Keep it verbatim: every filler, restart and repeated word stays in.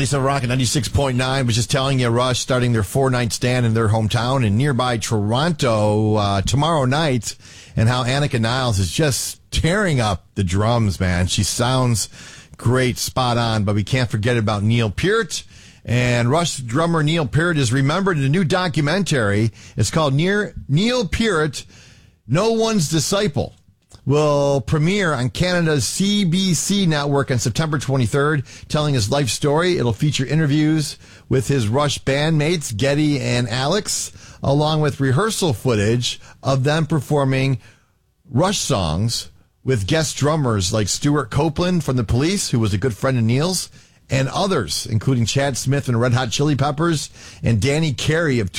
ninety-seven Rock and ninety-six point nine was just telling you Rush starting their four-night stand in their hometown in nearby Toronto uh, tomorrow night, and how Annika Niles is just tearing up the drums, man. She sounds great, spot on, but we can't forget about Neil Peart. And Rush drummer Neil Peart is remembered in a new documentary. It's called Near Neil Peart, No One's Disciple. Will premiere on Canada's C B C network on September twenty-third, telling his life story. It'll feature interviews with his Rush bandmates, Geddy and Alex, along with rehearsal footage of them performing Rush songs with guest drummers like Stuart Copeland from The Police, who was a good friend of Neil's, and others, including Chad Smith and Red Hot Chili Peppers, and Danny Carey of